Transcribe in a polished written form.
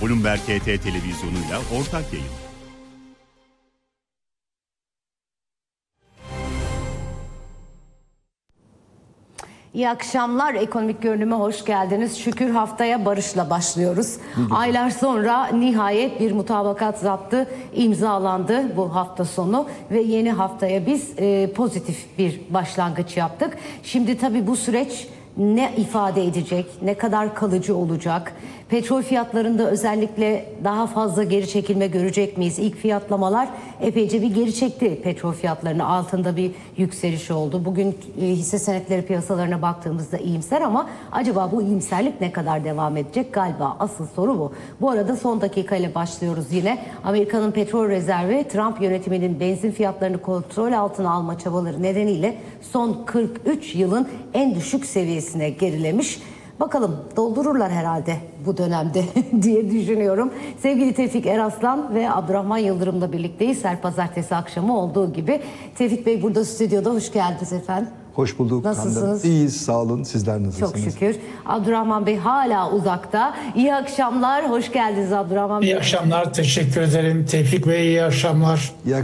Bloomberg HT televizyonuyla ortak yayın. İyi akşamlar. Ekonomik Görünüm'e hoş geldiniz. Şükür haftaya barışla başlıyoruz. Aylar sonra nihayet bir mutabakat zaptı imzalandı bu hafta sonu ve yeni haftaya biz pozitif bir başlangıç yaptık. Şimdi tabii bu süreç ne ifade edecek, ne kadar kalıcı olacak? Petrol fiyatlarında özellikle daha fazla geri çekilme görecek miyiz? İlk fiyatlamalar epeyce bir geri çekti petrol fiyatlarını. Altında bir yükseliş oldu. Bugün hisse senetleri piyasalarına baktığımızda iyimser ama acaba bu iyimserlik ne kadar devam edecek? Galiba asıl soru bu. Bu arada son dakika ile başlıyoruz yine. Amerika'nın petrol rezervi Trump yönetiminin benzin fiyatlarını kontrol altına alma çabaları nedeniyle son 43 yılın en düşük seviyesine gerilemiş. Bakalım doldururlar herhalde bu dönemde diye düşünüyorum. Sevgili Tevfik Eraslan ve Abdurrahman Yıldırım'la birlikteyiz. Her pazartesi akşamı olduğu gibi. Tevfik Bey burada stüdyoda, hoş geldiniz efendim. Hoş bulduk. Nasılsınız? İyiyiz, sağ olun. Sizler nasılsınız? Çok şükür. Abdurrahman Bey hala uzakta. İyi akşamlar, hoş geldiniz Abdurrahman Bey. İyi akşamlar, teşekkür ederim. Tevfik Bey iyi akşamlar. İyi